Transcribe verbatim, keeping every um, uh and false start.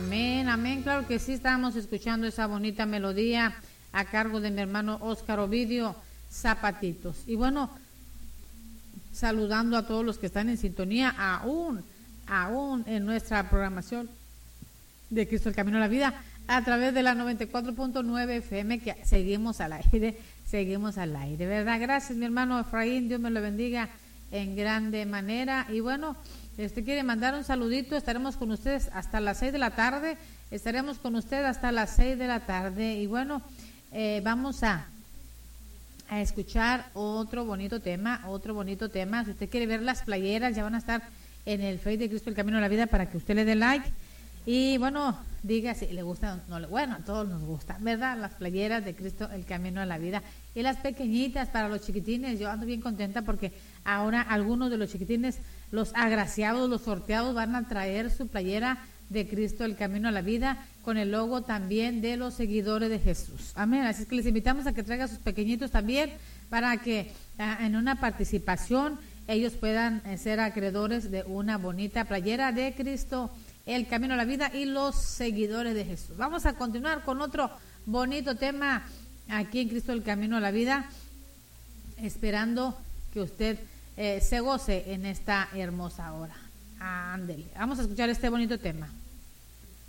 Amén, amén, claro que sí, estábamos escuchando esa bonita melodía a cargo de mi hermano Óscar Ovidio, Zapatitos. Y bueno, saludando a todos los que están en sintonía, aún, aún en nuestra programación de Cristo el Camino a la Vida, a través de la noventa y cuatro punto nueve F M, que seguimos al aire, seguimos al aire, ¿verdad? Gracias, mi hermano Efraín, Dios me lo bendiga en grande manera. Y bueno, este quiere mandar un saludito, estaremos con ustedes hasta las seis de la tarde, estaremos con ustedes hasta las seis de la tarde. Y bueno, eh, vamos a, a escuchar otro bonito tema, otro bonito tema. Si usted quiere ver las playeras, ya van a estar en el Facebook de Cristo el Camino a la Vida para que usted le dé like. Y bueno, diga si le gusta o no le, bueno, a todos nos gustan, ¿verdad? Las playeras de Cristo el Camino a la Vida. Y las pequeñitas para los chiquitines, yo ando bien contenta porque ahora algunos de los chiquitines, los agraciados, los sorteados, van a traer su playera de Cristo el Camino a la Vida con el logo también de los seguidores de Jesús. Amén. Así es que les invitamos a que traigan sus pequeñitos también para que uh, en una participación ellos puedan eh, ser acreedores de una bonita playera de Cristo el Camino a la Vida y los seguidores de Jesús. Vamos a continuar con otro bonito tema aquí en Cristo el Camino a la Vida, esperando que usted eh, se goce en esta hermosa hora. Ándele, vamos a escuchar este bonito tema.